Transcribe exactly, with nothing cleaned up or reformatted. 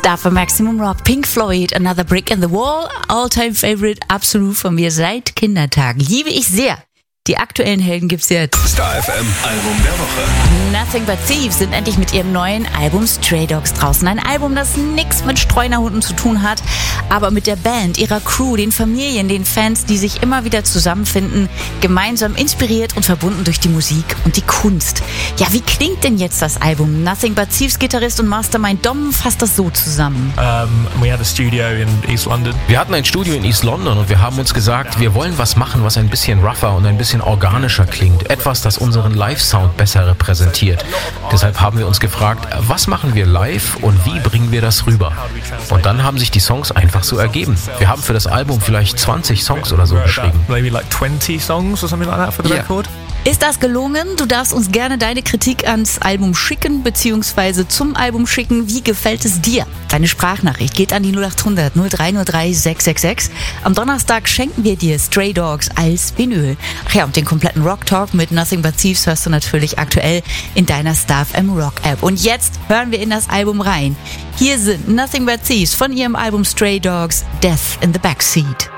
Star für Maximum Rock, Pink Floyd, Another Brick in the Wall, All-Time Favorite, absolut von mir seit Kindertagen. Liebe ich sehr. Die aktuellen Helden gibt's jetzt. Star F M Album der Woche. Nothing But Thieves sind endlich mit ihrem neuen Album Stray Dogs draußen. Ein Album, das nichts mit Streunerhunden zu tun hat, aber mit der Band, ihrer Crew, den Familien, den Fans, die sich immer wieder zusammenfinden, gemeinsam inspiriert und verbunden durch die Musik und die Kunst. Ja, wie klingt denn jetzt das Album? Nothing But Thieves Gitarrist und Mastermind Dom fasst das so zusammen. Um, we had a studio in East London. Wir hatten ein Studio in East London und wir haben uns gesagt, wir wollen was machen, was ein bisschen rougher und ein bisschen organischer klingt. Etwas, das unseren Live-Sound besser repräsentiert. Deshalb haben wir uns gefragt, was machen wir live und wie bringen wir das rüber? Und dann haben sich die Songs einfach so ergeben. Wir haben für das Album vielleicht zwanzig Songs oder so geschrieben. Maybe like twenty songs or something like that for the Yeah. record. Ist das gelungen? Du darfst uns gerne deine Kritik ans Album schicken, beziehungsweise zum Album schicken. Wie gefällt es dir? Deine Sprachnachricht geht an die null acht hundert null drei null drei sechs sechs sechs. Am Donnerstag schenken wir dir Stray Dogs als Vinyl. Ach ja, und den kompletten Rock Talk mit Nothing But Thieves hörst du natürlich aktuell in deiner Star F M Rock App. Und jetzt hören wir in das Album rein. Hier sind Nothing But Thieves von ihrem Album Stray Dogs, Death in the Backseat.